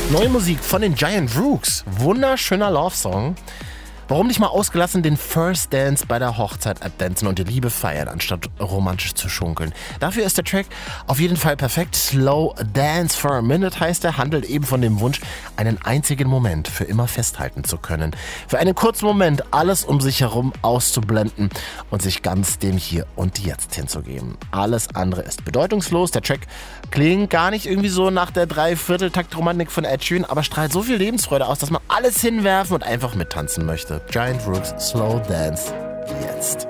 Neue Musik von den Giant Rooks. Wunderschöner Love-Song. Warum nicht mal ausgelassen den First Dance bei der Hochzeit abdancen und die Liebe feiern, anstatt romantisch zu schunkeln? Dafür ist der Track auf jeden Fall perfekt. Slow Dance for a Minute heißt er, handelt eben von dem Wunsch, einen einzigen Moment für immer festhalten zu können. Für einen kurzen Moment alles um sich herum auszublenden und sich ganz dem Hier und Jetzt hinzugeben. Alles andere ist bedeutungslos. Der Track klingt gar nicht irgendwie so nach der Dreiviertel-Takt-Romantik von Ed Sheeran, aber strahlt so viel Lebensfreude aus, dass man alles hinwerfen und einfach mittanzen möchte. Giant Rooks, Slow Dance, jetzt.